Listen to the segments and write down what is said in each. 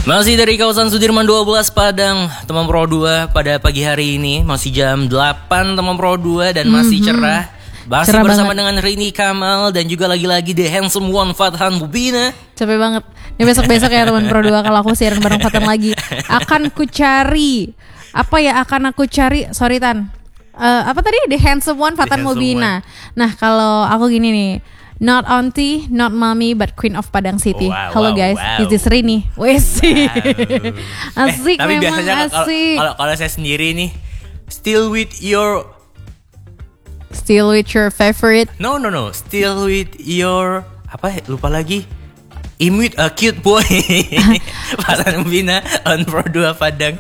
Masih dari kawasan Sudirman 12 Padang, teman Pro 2 pada pagi hari ini. Masih jam 8 teman Pro 2 dan masih cerah. Masih Cerah bersama banget. dengan Rini Kamal dan juga lagi-lagi The Handsome One Fathan Mubina. Capek banget. Ini besok-besok ya teman Pro 2 kalau aku siaran bareng Fatan lagi. Akan ku cari. Apa ya akan aku cari? Sorry Tan. Apa tadi? The Handsome One Fatan Handsome Mubina. Nah, kalau aku gini nih. Not auntie, not mommy, but queen of Padang City. Wow, Halo wow, guys, wow. this is Rini. Wesi. Asik Tapi memang biasanya asik. kalau saya sendiri nih, still with your No. still with your apa? Lupa lagi. Imut a cute boy. Fathan Mubina on Pro 2 Padang.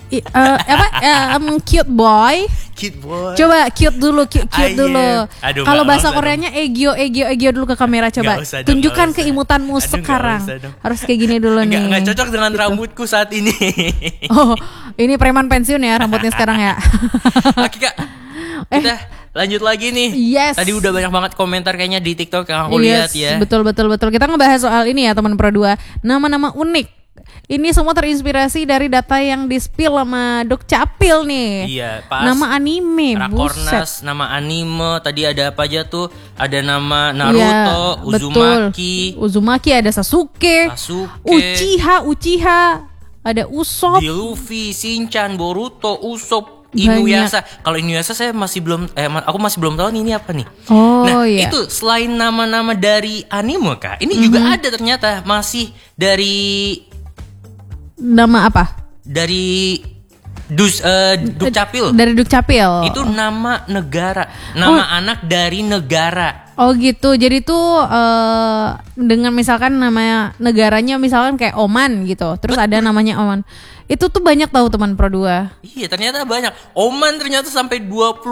Cute boy. Cute boy. Coba cute dulu, cute dulu. Aduh, Kalau nggak bahasa usah Koreanya egyo dulu ke kamera coba. Nggak usah dong, Tunjukkan nggak usah. keimutanmu Aduh, sekarang. nggak usah dong. Harus kayak gini dulu nih. Nggak cocok dengan rambutku saat ini. Oh, ini preman pensiun ya rambutnya sekarang ya. Oke Kak, kita lanjut lagi nih. Yes. Tadi udah banyak banget komentar kayaknya di TikTok yang aku lihat ya. Betul. Kita ngebahas soal ini ya teman Pro 2. Nama-nama unik. Ini semua terinspirasi dari data yang di-spill sama Duk Capil nih. Iya, pas Nama anime, Rakornas, buset. nama anime, tadi ada apa aja tuh? Ada nama Iya, Naruto, Uzumaki, betul. Uzumaki ada Sasuke, Uchiha, ada Usopp. di Luffy, Shinchan, Boruto, Usopp, Banyak. Inuyasha. Kalau Inuyasha saya masih belum aku masih belum tahu nih ini apa nih. Oh Nah, iya. itu selain nama-nama dari anime Kak, ini juga ada ternyata masih dari Nama apa? Duk Capil. Dari Duk Capil. Itu nama negara, nama anak dari negara. Oh gitu. Jadi tuh dengan misalkan namanya negaranya misalkan kayak Oman gitu. Terus ada namanya Oman. Itu tuh banyak tahu teman Pro 2. Iya, ternyata banyak. Oman ternyata sampai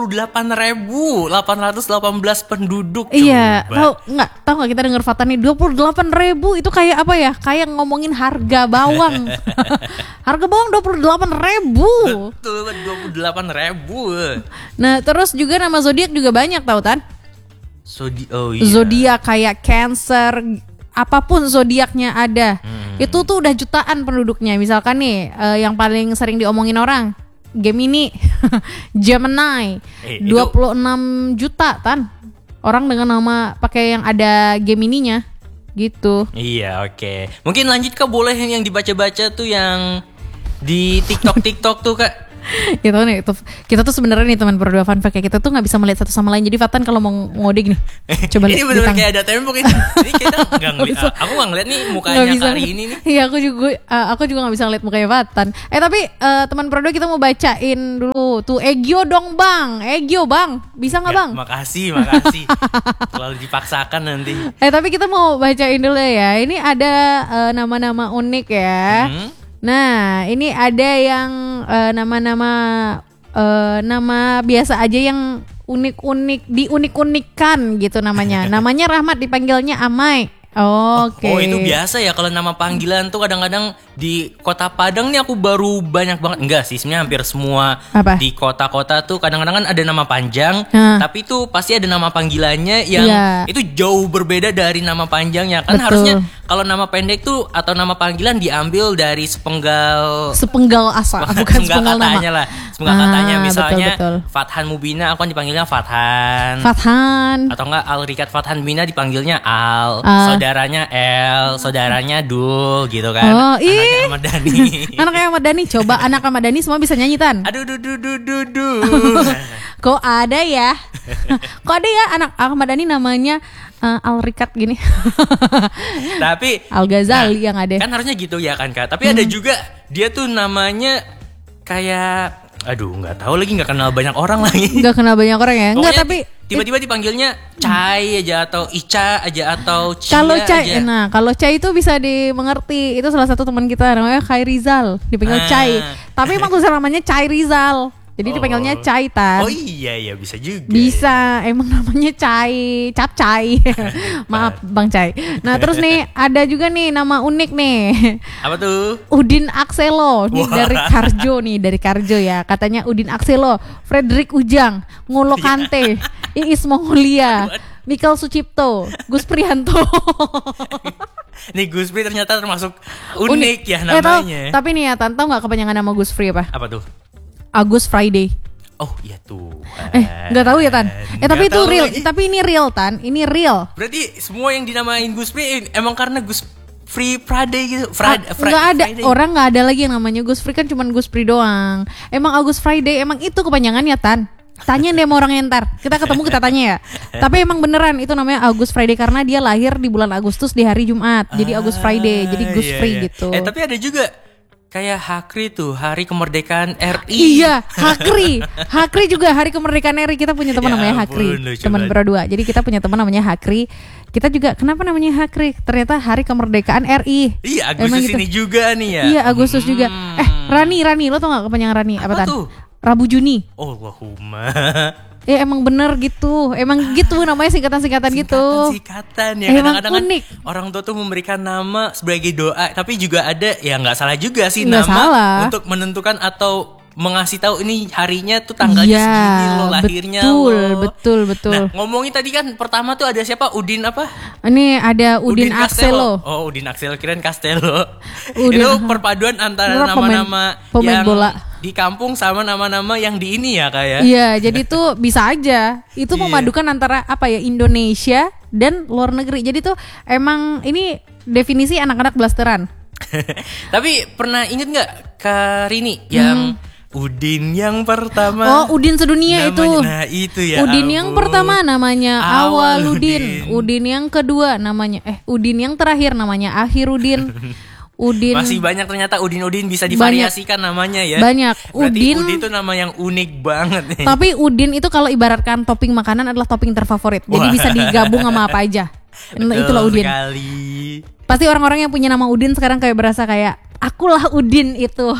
28.818 penduduk. Iya, Coba. tahu nggak kita denger Fatan nih 28.000 itu kayak apa ya? Kayak ngomongin harga bawang. Harga bawang 28.000. Betul, 28.000. Nah, terus juga nama zodiak juga banyak tahu Tan? Oh iya. Zodiak kayak Cancer, apapun zodiaknya ada. Itu tuh udah jutaan penduduknya. Misalkan nih yang paling sering diomongin orang Gemini, Gemini, 26 juta Tan. Orang dengan nama pakai yang ada Gemininya gitu. Iya, oke. Mungkin lanjut Kak, boleh yang dibaca-baca tuh yang di TikTok tuh Kak. Gitu nih, kita tuh sebenarnya nih teman Pro 2 fun fact, kita tuh nggak bisa melihat satu sama lain. Jadi Fatan kalau mau ngode gini, coba Ini lihat bener kayak ada tembok ini. Ini kita nggak ngeliat. Aku nggak ngeliat nih mukanya Kari ini nih. Iya, aku juga nggak bisa ngeliat mukanya Fatan. Tapi teman Pro 2 kita mau bacain dulu tuh Egyo dong bang, Egyo bang, bisa nggak bang? Makasih. Selalu dipaksakan nanti. Tapi kita mau bacain dulu ya. Ini ada nama-nama unik ya. Nah, ini ada yang nama biasa aja yang unik-unik, diunik-unikan gitu namanya. Namanya Rahmat, dipanggilnya Amai. Oke. Oh, itu biasa ya kalau nama panggilan tuh kadang-kadang di Kota Padang nih aku baru banyak banget. Enggak sih, sebenarnya hampir semua Apa? di kota-kota tuh kadang-kadang kan ada nama panjang, tapi itu pasti ada nama panggilannya yang itu jauh berbeda dari nama panjangnya. Kan Betul. harusnya kalau nama pendek tuh atau nama panggilan diambil dari sepenggal asa, bukan sepenggal nama. katanya lah. Sepenggal katanya misalnya betul. Fathan Mubina aku kan dipanggilnya Fathan. Fathan. Atau enggak Alrikat Fathan Mubina dipanggilnya Al. Saudaranya El, saudaranya Dul gitu kan. Oh, Anaknya Ahmad Dhani. Anaknya Ahmad Dhani. Coba anak Ahmad Dhani semua bisa nyanyi Tan. Aduh du. Kok ada ya? Kok ada ya anak Ahmad Dhani namanya Alrikat gini. Tapi Al Ghazali yang ada. Kan harusnya gitu ya kan Kak. Tapi ada juga dia tuh namanya kayak nggak tahu lagi, nggak kenal banyak orang lagi. Nggak kenal banyak orang ya? Nggak, Pokoknya tapi tiba-tiba dipanggilnya Cai aja atau Ica aja atau Cia kalau Cai, aja. nah kalau Cai itu bisa dimengerti. Itu salah satu teman kita namanya Kai Rizal, dipanggil Cai. Tapi emang tulisan namanya Cai Rizal. Jadi dipanggilnya Cai Tan. Oh iya bisa juga. Bisa, emang namanya Cai, Cap Cai. Maaf Bang Cai. Nah terus nih ada juga nih nama unik nih. Apa tuh? Udin Akselo nih dari Karjo ya. Katanya Udin Akselo, Frederick Ujang, Ngolo Kante, Iis Mongolia, Michael Sucipto, Gus Prihanto. Nih Gus Free ternyata termasuk unik ya namanya. Tapi nih ya Tan, tau gak kepanjangan nama Gus Free apa? Apa tuh? Agus Friday. Oh iya tuh. Nggak tahu ya Tan. Tapi itu real. Lagi. Tapi ini real Tan. Ini real. Berarti semua yang dinamain Gus Free emang karena Gus Free Friday gitu. Nggak ada Friday. Orang nggak ada lagi yang namanya Gus Free, kan cuman Gus Free doang. Emang Agus Friday emang itu kepanjangannya Tan. Tanya deh sama orangnya ntar. Kita ketemu kita tanya ya. Tapi emang beneran itu namanya Agus Friday karena dia lahir di bulan Agustus di hari Jumat. Jadi Agus Friday. Jadi Gus Free gitu. Tapi ada juga kayak Hakri tuh, Hari Kemerdekaan RI. Iya, Hakri juga Hari Kemerdekaan RI. Kita punya teman namanya Hakri, teman berdua. Jadi kita punya teman namanya Hakri. Kita juga kenapa namanya Hakri? Ternyata Hari Kemerdekaan RI. Iya, Agustus ini juga nih ya. Iya, Agustus juga. Rani, lo tau gak kepanjangan Rani? Apa tuh? Rabu Juni. Allahumma. Ya emang bener gitu. Emang gitu namanya singkatan-singkatan gitu. Singkatan ya. Kadang-kadang kan orang tua tuh memberikan nama sebagai doa. Tapi juga ada ya gak salah juga sih nggak nama salah. Untuk menentukan atau mengasih tahu ini harinya tuh tanggalnya segini lo lahirnya betul. Nah ngomongin tadi kan pertama tuh ada siapa? Udin apa? Ini ada Udin Axelo. Oh Udin Axelo, kirain Castello. Itu perpaduan antara nama-nama pemain yang bola di kampung sama nama-nama yang di ini ya kayak. Iya, jadi tuh bisa aja. Itu memadukan antara apa ya, Indonesia dan luar negeri. Jadi tuh emang ini definisi anak-anak blasteran. Tapi pernah inget nggak Kak Rini yang Udin yang pertama? Oh, Udin sedunia namanya, itu. Nah itu ya. Udin yang pertama namanya Awaludin. Udin yang kedua namanya Udin yang terakhir namanya Akhirudin. Udin. Masih banyak ternyata Udin bisa divariasikan namanya ya. Banyak. Berarti Udin itu nama yang unik banget nih. Tapi Udin itu kalau ibaratkan topping makanan adalah topping terfavorit. Jadi bisa digabung sama apa aja. Itulah Udin. Sekali. Pasti orang-orang yang punya nama Udin sekarang kayak berasa kayak akulah Udin itu.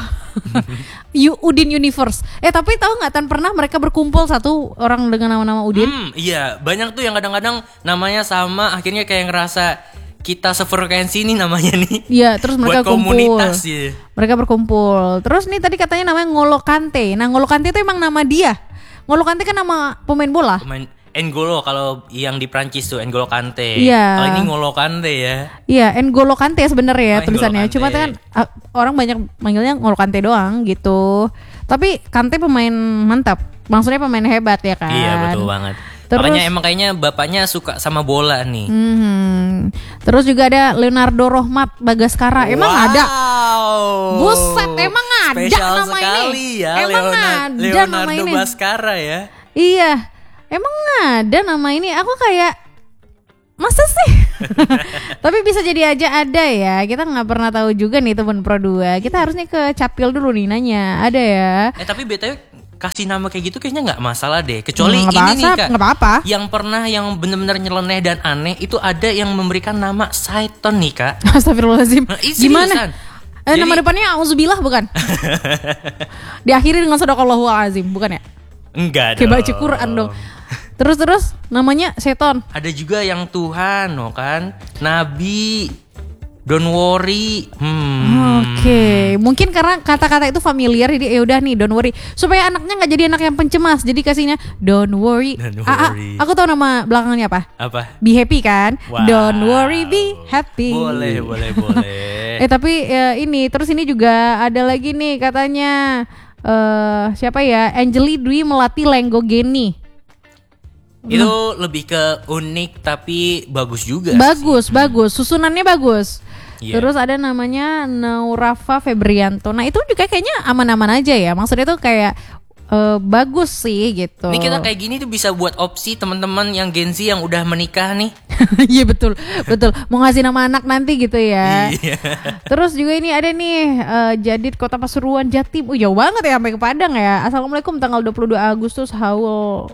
Udin Universe. Tapi tahu nggak Tan, pernah mereka berkumpul satu orang dengan nama-nama Udin? Iya, banyak tuh yang kadang-kadang namanya sama, akhirnya kayak ngerasa kita sefrekuensi nih namanya nih. Iya, terus mereka buat kumpul. Komunitas ya. Mereka berkumpul. Terus nih tadi katanya namanya Ngolo Kante. Nah, Ngolo Kante itu emang nama dia. Ngolo Kante kan nama pemain bola. N'Golo kalau yang di Prancis tuh N'Golo Kante. Iya. Kalau ini Ngolo Kante ya. Iya, N'Golo Kante sebenarnya ya tulisannya. Kante. Cuma kan orang banyak manggilnya Ngolo Kante doang gitu. Tapi Kante pemain mantap. Maksudnya pemain hebat ya kan. Iya, betul banget. Terus, makanya emang kayaknya bapaknya suka sama bola nih. Terus juga ada Leonardo Rohmat Bagaskara. Emang ada? Buset, emang ada spesial nama sekali ini. Ya, emang ada Leonardo nama ini. Baskara ya. Iya. Emang ada nama ini. Aku kayak masa sih? Tapi bisa jadi aja ada ya. Kita nggak pernah tahu juga nih teman Pro 2. Kita harusnya ke Capil dulu nih nanya. Ada ya. Tapi BTW kasih nama kayak gitu kayaknya nggak masalah deh. Kecuali ini nih Kak. Nggak apa-apa. Yang pernah yang benar-benar nyeleneh dan aneh itu ada yang memberikan nama Saiton nih Kak. Astagfirullahaladzim. Gimana? Jadi, nama depannya Auzubillah bukan? Diakhiri dengan Sadaqallahul Azim bukan ya? Enggak dong. Kayak baca Quran dong. Terus namanya Seton. Ada juga yang Tuhan, kan? Nabi. Don't worry. Oke. Mungkin karena kata-kata itu familiar, jadi ya udah nih don't worry. Supaya anaknya nggak jadi anak yang pencemas, jadi kasihnya don't worry. Aku tahu nama belakangnya apa? Apa? Be happy kan? Wow. Don't worry, be happy. Boleh. Tapi ini terus ini juga ada lagi nih katanya siapa ya? Angeli Dwi Melati Lenggogeni. Itu lebih ke unik tapi bagus juga. Bagus. Susunannya bagus. Yeah. Terus ada namanya Naurafa Febrianto. Nah itu juga kayaknya aman-aman aja ya. Maksudnya tuh kayak bagus sih gitu. Ini kita kayak gini tuh bisa buat opsi teman-teman yang Gen Z yang udah menikah nih. Iya betul. Mau ngasih nama anak nanti gitu ya. Terus juga ini ada nih Jadid Kota Pasuruan Jatim. Jauh banget ya sampai ke Padang ya. Assalamualaikum tanggal 22 Agustus Haul.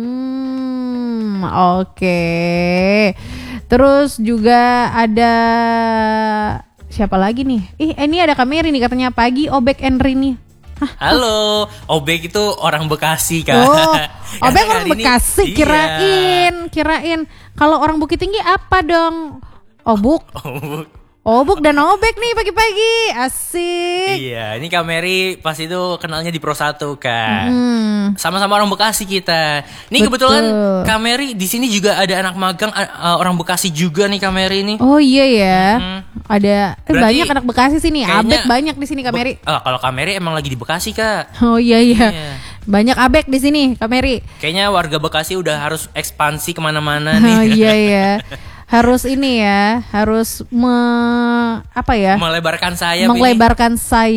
Oke. Terus juga ada siapa lagi nih? Ini ada Kameri nih katanya pagi Obek and Rini. Halo, Obek itu orang Bekasi kan? Oh, Obek orang Bekasi. Kirain. Kalau orang Bukit Tinggi apa dong? Obuk. Obok dan obek nih pagi-pagi. Asik. Iya, ini Kak Mary pas itu kenalnya di Pro 1 Kak. Sama-sama orang Bekasi kita. Ini kebetulan Kak Mary di sini juga ada anak magang orang Bekasi juga nih Kak Mary ini. Oh iya ya. Ada Berarti banyak anak Bekasi sini. kayaknya Abek banyak di sini Kak Mary. Kalau Kak Mary emang lagi di Bekasi Kak. Oh iya. Iya. Banyak abek di sini Kak Mary. Kayaknya warga Bekasi udah harus ekspansi kemana-mana Oh nih. iya. Harus ini ya, harus Melebarkan sayap melebarkan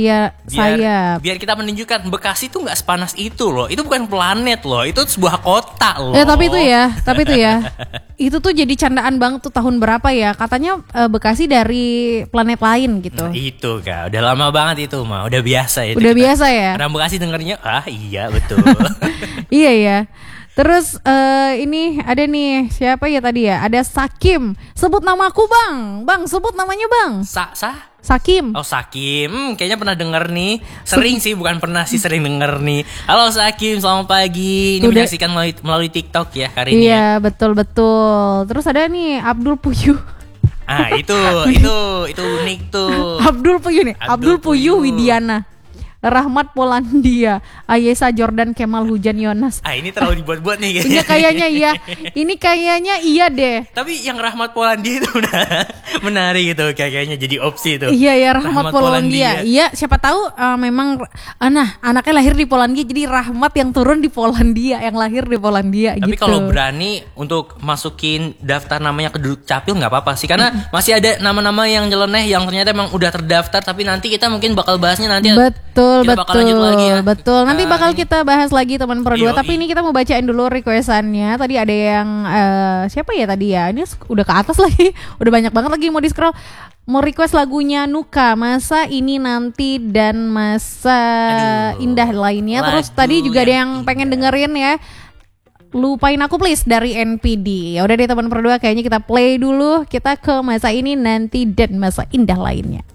biar kita menunjukkan Bekasi tuh nggak sepanas itu loh. Itu bukan planet loh, itu sebuah kota loh. Tapi itu ya. Itu tuh jadi candaan banget tuh tahun berapa ya? Katanya Bekasi dari planet lain gitu. Nah, itu Kak, udah lama banget itu mah, udah biasa itu. Udah biasa ya. Orang Bekasi dengernya, iya betul. Iya ya. Terus ini ada nih, siapa ya tadi ya? Ada Sakim. Sebut namaku Bang. Bang, sebut namanya Bang. Sakim. Oh Sakim, kayaknya pernah denger nih. Sering sih, bukan pernah sih, sering denger nih. Halo Sakim, selamat pagi. Ini menyaksikan melalui TikTok ya hari ini. Iya, betul. Terus ada nih Abdul Puyuh. Ah, itu unik tuh. Abdul Puyuh nih. Abdul Puyuh Widiana. Rahmat Polandia, Ayesa Jordan Kemal Hujan Yonas. Ini terlalu dibuat-buat nih kayaknya. Kayaknya iya. Ini kayaknya iya deh. Tapi yang Rahmat Polandia itu udah menarik gitu, kayaknya jadi opsi itu. Iya ya, Rahmat Polandia. Iya, siapa tahu memang anaknya lahir di Polandia, jadi Rahmat yang turun di Polandia, yang lahir di Polandia. Tapi gitu. kalau berani untuk masukin daftar namanya ke Dukcapil nggak apa-apa sih, karena masih ada nama-nama yang nyeleneh yang ternyata emang udah terdaftar, tapi nanti kita mungkin bakal bahasnya nanti. Betul. Nanti bakal kita bahas lagi teman Pro 2. Tapi ini kita mau bacain dulu requestannya. Tadi ada yang siapa ya tadi ya? Ini udah ke atas lagi. Udah banyak banget lagi mau di scroll. Mau request lagunya Nuka, Masa Ini Nanti dan Masa Indah lainnya. Terus tadi juga ada yang pengen dengerin ya, Lupain Aku Please dari NPD. Ya udah deh teman Pro 2, kayaknya kita play dulu. Kita ke Masa Ini Nanti dan Masa Indah lainnya.